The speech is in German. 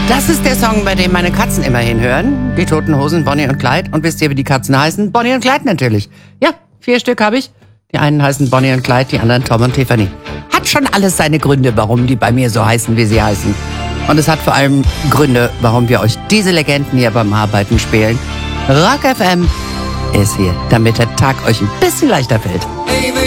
Das ist der Song, bei dem meine Katzen immer hinhören. Die Toten Hosen, Bonnie und Clyde. Und wisst ihr, wie die Katzen heißen? Bonnie und Clyde natürlich. Ja, 4 Stück habe ich. Die einen heißen Bonnie und Clyde, die anderen Tom und Tiffany. Hat schon alles seine Gründe, warum die bei mir so heißen, wie sie heißen. Und es hat vor allem Gründe, warum wir euch diese Legenden hier beim Arbeiten spielen. Rock FM ist hier, damit der Tag euch ein bisschen leichter fällt.